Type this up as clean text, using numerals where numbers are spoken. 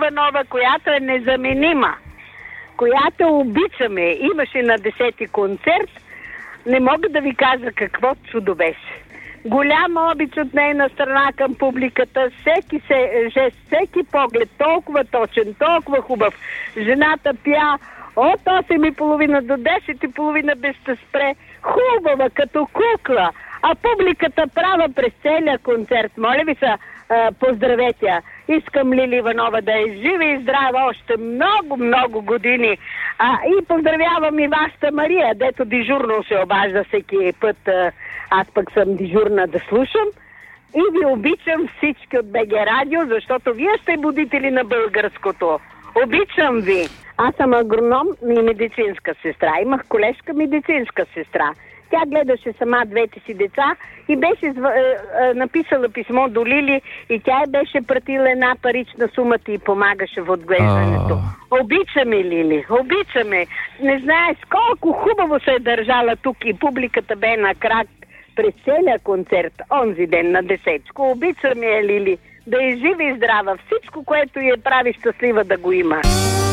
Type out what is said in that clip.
Иванова, която е незаменима, която обичаме. Имаше на 10-ти концерт. Не мога да ви кажа какво чудо беше. Голям обич от нейна страна към публиката, всеки жест, всеки поглед, толкова точен, толкова хубав. Жената пя от 8:30 до 10:30 без да спре. Хубава, като кукла. А публиката права през целия концерт. Моля ви се, поздравете я. Искам Лили Иванова да е жива и здрава още много, много години. И поздравявам и вашата Мария, дето дежурно се обажда всеки път. Аз пък съм дежурна да слушам. И ви обичам всички от БГ Радио, защото вие сте будители на българското. Обичам ви. Аз съм агроном и медицинска сестра. Имах колежка медицинска сестра. Тя гледаше сама двете си деца и беше написала писмо до Лили и тя беше пратила една парична сума и помагаше в отглеждането. Обичаме, Лили, обичаме. Не знаеш колко хубаво се е държала тук и публиката бе на крак през целия концерт, онзи ден на 10-чко. Обичаме я, Лили, да е жива и здрава. Всичко, което я прави щастлива, да го има.